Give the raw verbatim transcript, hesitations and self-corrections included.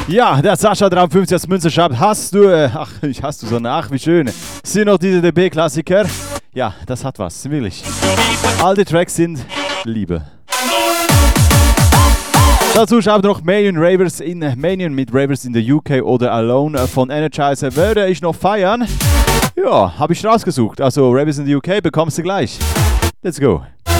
Ja, der Sascha dreiundfünfzig aus Münster schreibt, hast du, äh, ach, ich hast du so, ach, wie schön. Sind noch diese D B-Klassiker? Ja, das hat was, wirklich. All die Tracks sind Liebe. Dazu schreibt noch Manion Ravers in Manion mit Ravers in the U K oder Alone von Energizer. Würde ich noch feiern? Ja, habe ich rausgesucht. Also Ravers in the U K bekommst du gleich. Let's go.